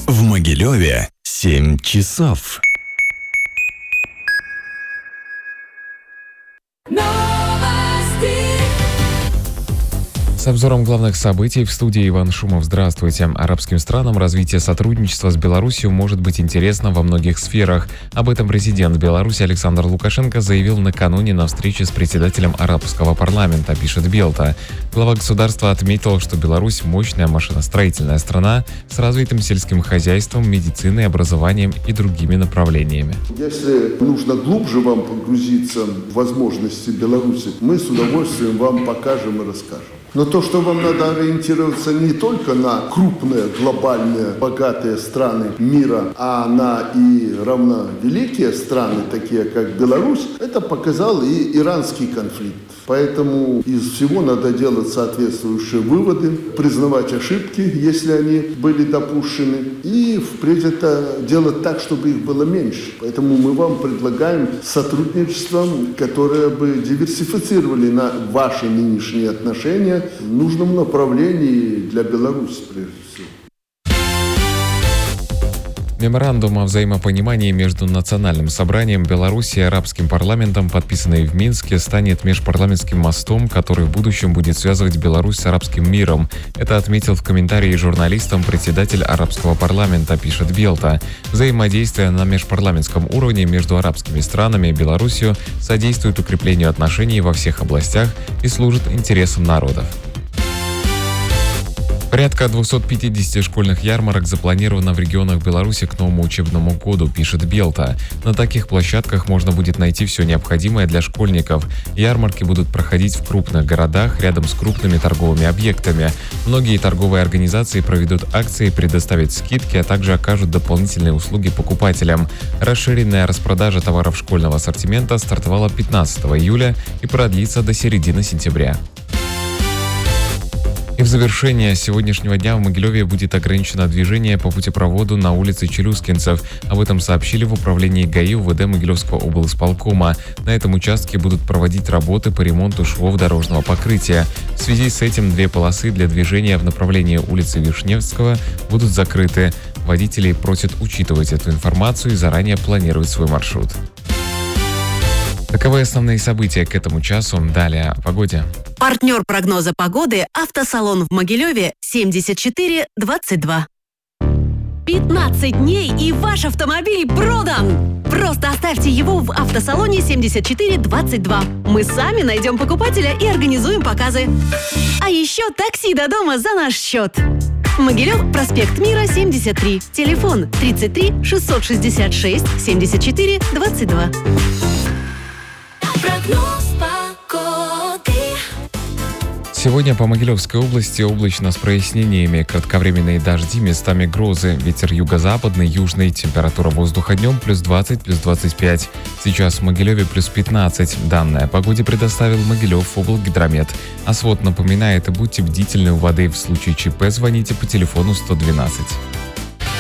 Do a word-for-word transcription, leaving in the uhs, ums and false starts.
В Могилеве семь часов. С обзором главных событий в студии Иван Шумов. Здравствуйте. Арабским странам развитие сотрудничества с Беларусью может быть интересно во многих сферах. Об этом президент Беларуси Александр Лукашенко заявил накануне на встрече с председателем арабского парламента, пишет Белта. Глава государства отметил, что Беларусь – мощная машиностроительная страна с развитым сельским хозяйством, медициной, образованием и другими направлениями. Если нужно глубже вам погрузиться в возможности Беларуси, мы с удовольствием вам покажем и расскажем. Но то, что вам надо ориентироваться не только на крупные, глобальные, богатые страны мира, а на и равновеликие страны, такие как Беларусь, это показал и иранский конфликт. Поэтому из всего надо делать соответствующие выводы, признавать ошибки, если они были допущены, и впредь это делать так, чтобы их было меньше. Поэтому мы вам предлагаем сотрудничество, которое бы диверсифицировали на ваши нынешние отношения в нужном направлении для Беларуси, прежде всего. Меморандум о взаимопонимании между Национальным собранием Беларуси и арабским парламентом, подписанный в Минске, станет межпарламентским мостом, который в будущем будет связывать Беларусь с арабским миром. Это отметил в комментарии журналистам председатель арабского парламента, пишет Белта. Взаимодействие на межпарламентском уровне между арабскими странами и Беларусью содействует укреплению отношений во всех областях и служит интересам народов. Порядка двухсот пятидесяти школьных ярмарок запланировано в регионах Беларуси к новому учебному году, пишет Белта. На таких площадках можно будет найти все необходимое для школьников. Ярмарки будут проходить в крупных городах, рядом с крупными торговыми объектами. Многие торговые организации проведут акции, предоставят скидки, а также окажут дополнительные услуги покупателям. Расширенная распродажа товаров школьного ассортимента стартовала пятнадцатого июля и продлится до середины сентября. И в завершение сегодняшнего дня в Могилеве будет ограничено движение по путепроводу на улице Челюскинцев. Об этом сообщили в управлении ГАИ УВД Могилевского облсполкома. На этом участке будут проводить работы по ремонту швов дорожного покрытия. В связи с этим две полосы для движения в направлении улицы Вишневского будут закрыты. Водителей просят учитывать эту информацию и заранее планировать свой маршрут. Таковы основные события к этому часу. Далее о погоде. Партнер прогноза погоды – автосалон в Могилеве семьдесят четыре двадцать два. пятнадцать дней и ваш автомобиль продан! Просто оставьте его в автосалоне семьдесят четыре двадцать два. Мы сами найдем покупателя и организуем показы. А еще такси до дома за наш счет. Могилев, проспект Мира, семьдесят три. Телефон тридцать три шестьсот шестьдесят шесть семьдесят четыре двадцать два. Прогноз погоды. Сегодня по Могилевской области облачно с прояснениями, кратковременные дожди, местами грозы, ветер юго-западный, южный, температура воздуха днем плюс двадцать, плюс двадцать пять. Сейчас в Могилеве плюс пятнадцать. Данные о погоде предоставил Могилев облгидромет. А свод напоминает, будьте бдительны у воды, в случае ЧП звоните по телефону сто двенадцать.